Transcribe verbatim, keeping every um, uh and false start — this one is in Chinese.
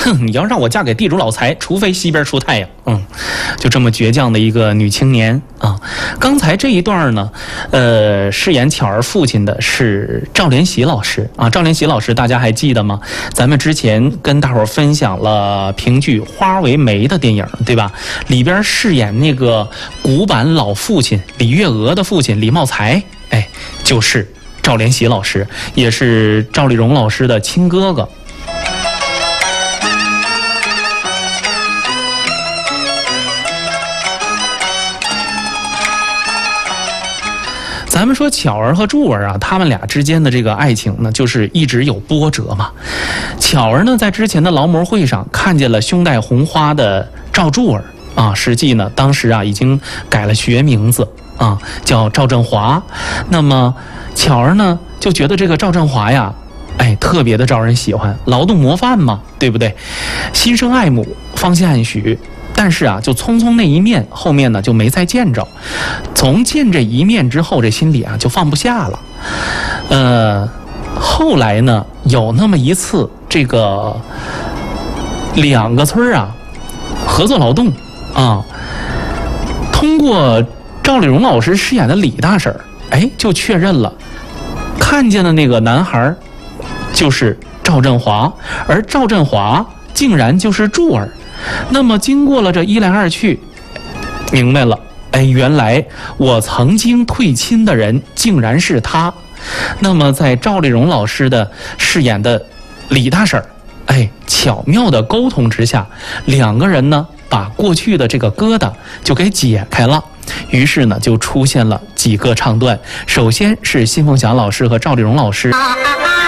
哼，你要让我嫁给地主老财，除非西边出太阳。嗯，就这么倔强的一个女青年啊。刚才这一段呢，呃，饰演巧儿父亲的是赵连喜老师啊。赵连喜老师大家还记得吗？咱们之前跟大伙儿分享了评剧《花为媒》的电影，对吧？里边饰演那个古板老父亲李月娥的父亲李茂才，哎，就是赵连喜老师，也是赵丽蓉老师的亲哥哥。咱们说巧儿和柱儿啊，他们俩之间的这个爱情呢，就是一直有波折嘛。巧儿呢，在之前的劳模会上看见了胸戴红花的赵柱儿啊，实际呢，当时啊已经改了学名字啊，叫赵振华。那么巧儿呢，就觉得这个赵振华呀，哎，特别的招人喜欢，劳动模范嘛，对不对？心生爱慕，芳心暗许。但是啊，就匆匆那一面，后面呢就没再见着。从见这一面之后，这心里啊就放不下了。呃，后来呢，有那么一次，这个两个村啊合作劳动啊，通过赵丽蓉老师饰演的李大婶，哎，就确认了，看见的那个男孩就是赵振华，而赵振华竟然就是柱儿。那么经过了这一来二去，明白了，哎，原来我曾经退亲的人竟然是他。那么在赵丽蓉老师的饰演的李大婶，哎，巧妙的沟通之下，两个人呢把过去的这个疙瘩就给解开了。于是呢就出现了几个唱段，首先是辛凤霞老师和赵丽蓉老师。